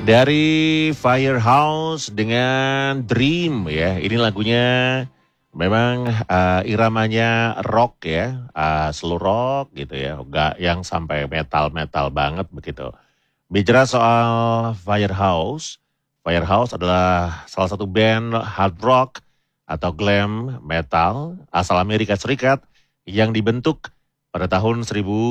Dari Firehouse dengan Dream ya. Ini lagunya memang iramanya rock ya, slow rock gitu ya. Enggak yang sampai metal-metal banget begitu. Bicara soal Firehouse, Firehouse adalah salah satu band hard rock atau glam metal asal Amerika Serikat yang dibentuk pada tahun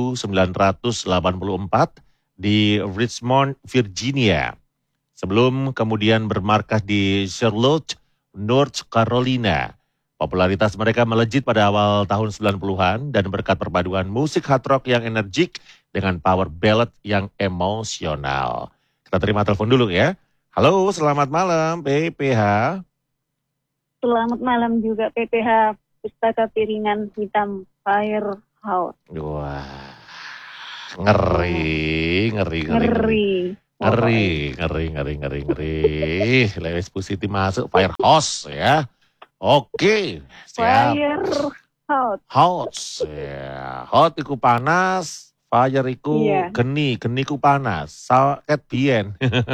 1984 di Richmond, Virginia. Sebelum kemudian bermarkas di Charlotte, North Carolina. Popularitas mereka melejit pada awal tahun 90-an dan berkat perpaduan musik hard rock yang energik dengan power ballad yang emosional. Kita terima telepon dulu ya. Halo, selamat malam PPH. Selamat malam juga PPH Pustaka Piringan Hitam Firehouse. Wah, ngeri. Lewis Pusiti masuk Firehouse ya. Oke, siap. Firehouse. Ya. Hot iku panas, fire iku geni ku panas. Saket biyen.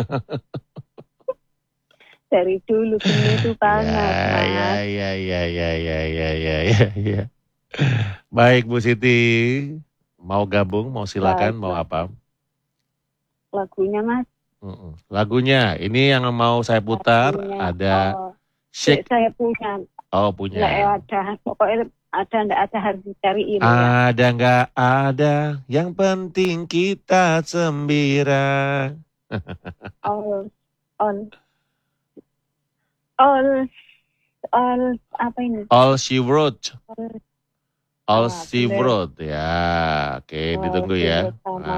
Dari dulu geni itu panas, Ya. Baik Bu Siti, mau gabung, mau silakan, mau apa? Lagunya Mas. Lagunya, ini yang mau saya putar ada Shake. Saya punya. Oh punya. Nggak ada, pokoknya nggak ada harus dicariin ya. Ada nggak ada, yang penting kita gembira. All apa ini? All She Wrote. All She Wrote ya. Oke, ditunggu ya.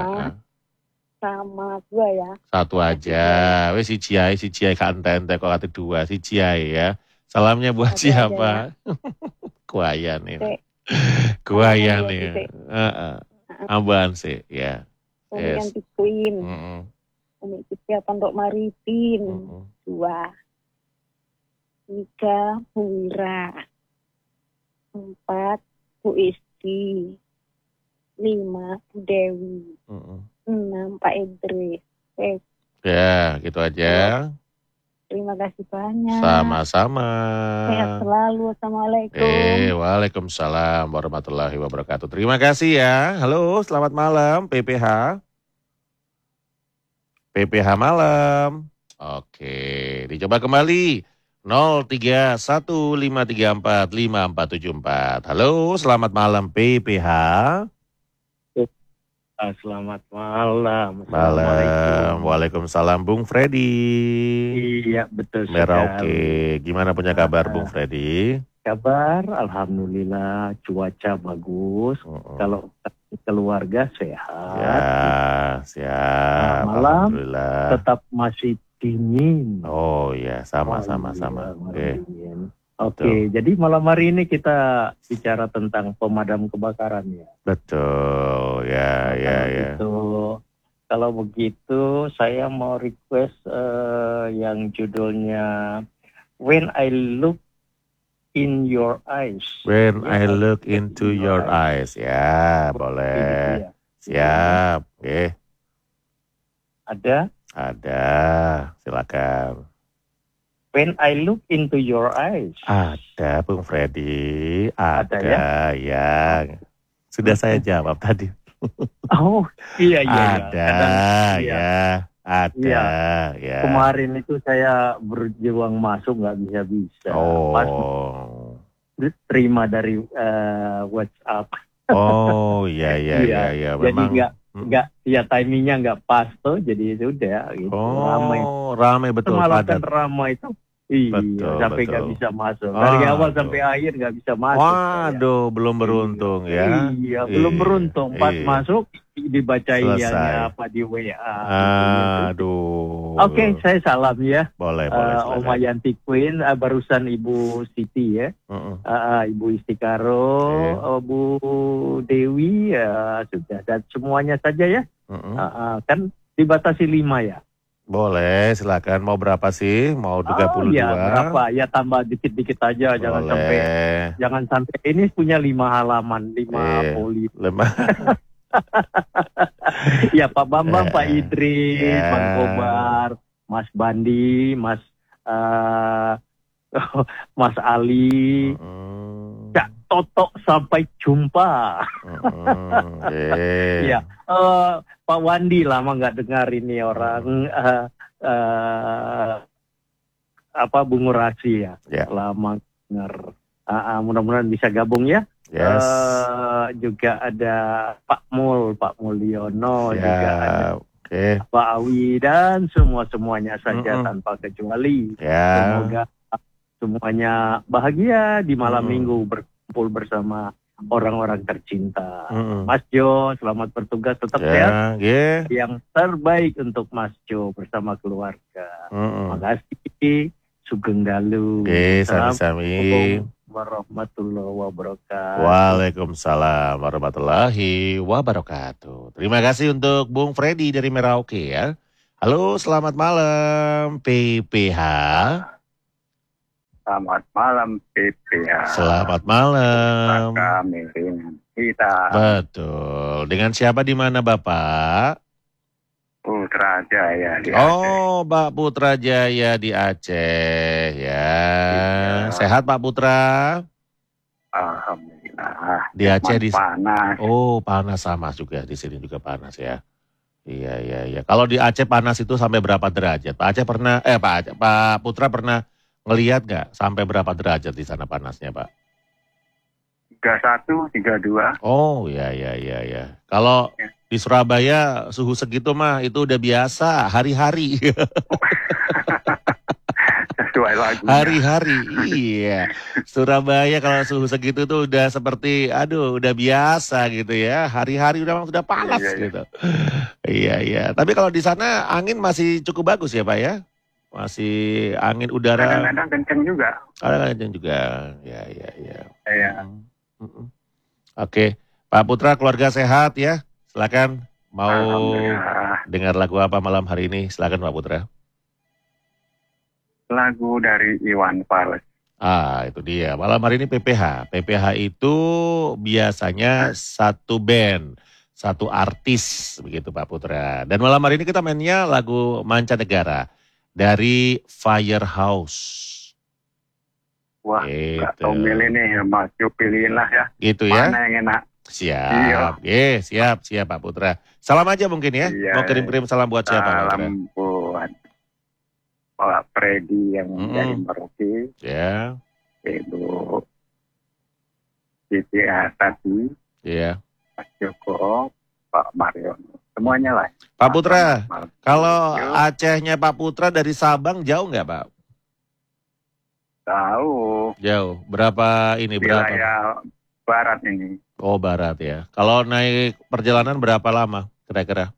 Sama dua ya. Satu aja. Wes si Ciai kan ente kok kata dua si Ciai ya. Salamnya buat satu siapa? Ya. Kuayan ini. Kuayan nih. Amban sih ya. Yes. Yang Queen. Umi siapa untuk Maritin. 2. 3 Bu Wira. 4 Bu Isti. 5 Bu Dewi. 6 Pak Idris. Ya, gitu aja. Terima kasih banyak. Sama-sama. Sehat selalu. Assalamualaikum. Waalaikumsalam warahmatullahi wabarakatuh. Terima kasih ya. Halo, selamat malam PPH. PPH malam. Oke, dicoba kembali. 0315345474. Halo, selamat malam PPH. Selamat malam. Malam. Waalaikumsalam Bung Freddy. Iya betul. Merauke. Gimana punya kabar Bung Freddy? Kabar alhamdulillah cuaca bagus. Kalau keluarga sehat. Ya, siap. Malam alhamdulillah. Tetap masih dingin. Oh ya, sama-sama. Oke, jadi malam hari ini kita bicara tentang pemadam kebakaran ya. Betul, ya. Kalau begitu, saya mau request yang judulnya When I Look in Your Eyes. When I Look into Your Eyes, ya boleh. Siap, oke. Ada, silakan. When I Look into Your Eyes. Ada Bung Freddy, ada ya. Sudah saya jawab tadi. Oh iya. Ada. Kemarin itu saya berjuang masuk nggak bisa. Pas terima dari WhatsApp. Oh iya. Memang. Jadi nggak ya timingnya nggak pas tuh, jadi sudah gitu. Ramai betul. Semalam ramai itu. Iya, sampai nggak bisa masuk. Dari awal sampai akhir nggak bisa masuk. Waduh, belum beruntung ya. Iya, belum beruntung. Pas masuk dibacain apa di WA. Aduh. Oke, saya salam ya. Boleh. Oma Yanti Queen, barusan Ibu Siti ya. Ibu Istikaro, Bu Dewi, sudah. Dan semuanya saja ya. Kan dibatasi 5 ya. Boleh, silakan. Mau berapa sih? Mau 32? Ya, berapa? Ya tambah dikit-dikit aja. Boleh. Jangan sampai ini punya 5 halaman, 5 poli. Ya Pak Bambang, Pak Idris, Bang Kobar, Mas Bandi, Mas Mas Ali, Cak Toto, sampai jumpa. Ya, Pak Wandi lama nggak dengar ini orang Bungu Rasi ya, lama dengar. Mudah-mudahan bisa gabung ya. Yes. Juga ada Pak Mulyono, juga ada Pak Awi dan semuanya saja tanpa kecuali. Semoga semuanya bahagia di malam minggu berkumpul bersama orang-orang tercinta. Mas Jo, selamat bertugas, tetap sehat. Yang terbaik untuk Mas Jo bersama keluarga. Makasih. Sugeng Dalu. Sami-sami. Warahmatullahi wabarakatuh. Waalaikumsalam warahmatullahi wabarakatuh. Terima kasih untuk Bung Freddy dari Merauke ya. Halo, selamat malam PPH. Selamat malam PPH. Selamat malam. Kami dengan kita. Betul. Dengan siapa di mana Bapak? Putra Jaya di Aceh. Oh, Pak Putra Jaya di Aceh ya. Sehat Pak Putra? Alhamdulillah. Di Aceh di panas. Oh, panas sama juga di sini juga panas ya. Iya. Kalau di Aceh panas itu sampai berapa derajat? Pak Putra pernah ngelihat nggak sampai berapa derajat di sana panasnya, Pak? 31, 32. Oh, ya. Kalau di Surabaya suhu segitu mah itu udah biasa hari-hari. Sesuai lagunya. Hari-hari, iya. Surabaya kalau suhu segitu tuh udah seperti, udah biasa gitu ya. Hari-hari udah panas gitu. Iya. Tapi kalau di sana angin masih cukup bagus ya Pak ya? Masih angin udara. Kadang-kadang kenceng juga. Kadang-kadang kenceng juga, ya. Iya. Oke, Pak Putra keluarga sehat ya? Silakan mau dengar lagu apa malam hari ini? Silakan Pak Putra. Lagu dari Iwan Fals. Itu dia. Malam hari ini PPH. PPH itu biasanya satu band, satu artis begitu Pak Putra. Dan malam hari ini kita mainnya lagu mancanegara dari Firehouse. Wah, nggak tahu milih nih, Mas Jo pilihin lah ya. Gitu ya. Mana yang enak? Siap. Siap Pak Putra. Salam aja mungkin ya. Mau kirim-kirim salam buat siapa Pak Putra? Salam buat Pak Freddy yang dari Merauke. Ya. Ibu Siti Asadi. Iya. Mas Joko, Pak Mariono. Semuanya lah. Pak Putra, kalau Acehnya Pak Putra dari Sabang jauh nggak Pak? Tahu. Jauh. Berapa ini? Wilayah barat ini. Oh barat ya. Kalau naik perjalanan berapa lama kira-kira?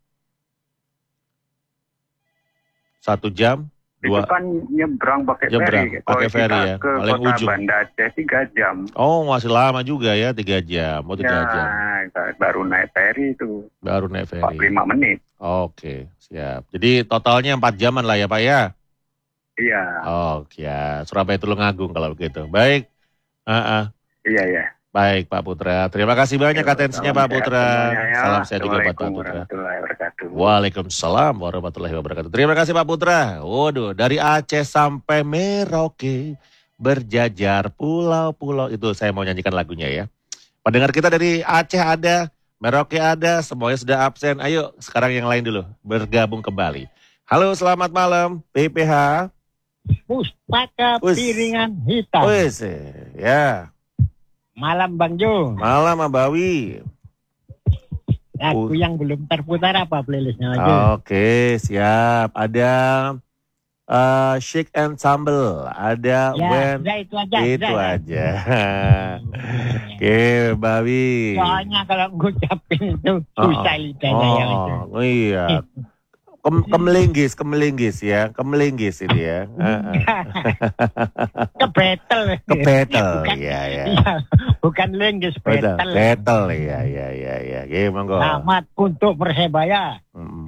1 jam? 2? Itu kan nyebrang pakai ferry. Pakai ferry ya. Ke paling kota ujung. Banda Aceh 3 jam. Oh masih lama juga ya 3 jam. Oh 3 jam. Baru naik ferry itu. Baru naik ferry. 45 menit. Oke, siap. Jadi totalnya 4 jaman lah ya Pak ya? Iya. Ya. Surabaya Tulungagung kalau begitu. Baik. Iya. Baik Pak Putra. Terima kasih banyak atensinya Pak Putra. Salam sehat juga buat Pak Putra. Waalaikumsalam warahmatullahi wabarakatuh. Terima kasih Pak Putra. Waduh, dari Aceh sampai Merauke berjajar pulau-pulau. Itu saya mau nyanyikan lagunya ya. Pendengar kita dari Aceh ada, Merauke ada, semuanya sudah absen. Ayo sekarang yang lain dulu bergabung kembali. Halo, selamat malam PPH. Pustaka Piringan Hitam. Ya. Malam Bang Jo. Malam Abawi. Lagu yang belum terputar apa playlistnya lagi? Oke, siap. Ada Shake and Sambal. Ada itu aja. Oke, Bawi. Soalnya kalau ngucapin itu susah lidahnya ya. Iya. Kemelinggis ya. Kemelinggis ini ya. Kebetel. Iya. Bukan linggis, betel. Betel, iya. Monggo. Selamat untuk Persebaya.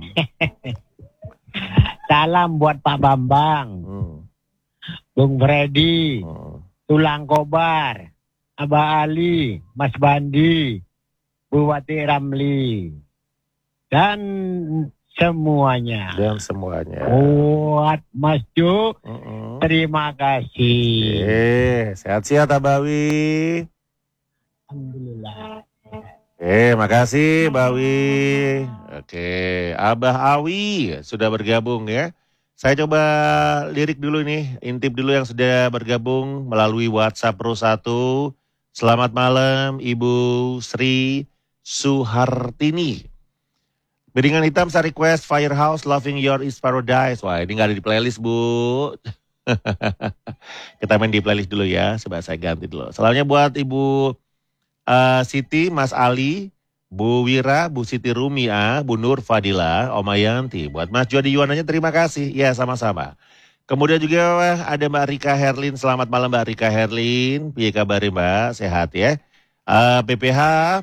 Salam buat Pak Bambang. Bung Freddy. Tulang Kobar. Abah Ali. Mas Bandi. Bu Wati Ramli. Dan semuanya. Dan semuanya. Buat Mas Jo, terima kasih. Sehat-sehat Abawi. Alhamdulillah. Makasih Bawi. Oke, Abah Awi sudah bergabung ya. Saya coba lirik dulu nih, intip dulu yang sudah bergabung melalui WhatsApp Pro 1. Selamat malam Ibu Sri Suhartini. Piringan hitam saya request Firehouse Loving Your Is Paradise. Wah, ini nggak ada di playlist Bu. Kita main di playlist dulu ya. Coba saya ganti dulu. Selanjutnya buat Ibu Siti, Mas Ali, Bu Wira, Bu Siti Rumia, Bu Nur Fadila, Om Ayanti. Buat Mas Jody Yuwananya terima kasih. Ya sama-sama. Kemudian juga ada Mbak Rika Herlin. Selamat malam Mbak Rika Herlin. Piye kabar Mbak? Sehat ya. PPH.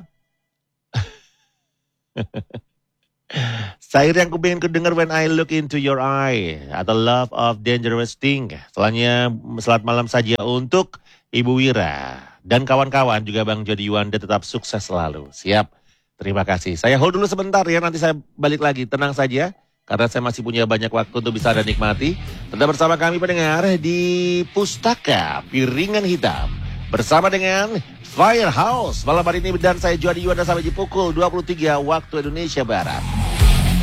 Syair yang ku pengen kedengar When I Look Into Your Eye atau Love of Dangerous Thing. Selanjutnya selamat malam saja untuk Ibu Wira dan kawan-kawan juga Bang Jody Yuwanda tetap sukses selalu. Siap. Terima kasih. Saya hold dulu sebentar ya, nanti saya balik lagi. Tenang saja karena saya masih punya banyak waktu untuk bisa Anda nikmati. Tetap bersama kami pendengar di Pustaka Piringan Hitam bersama dengan Firehouse malam hari ini dan saya Jody Yuwanda sampai di pukul 23 waktu Indonesia Barat.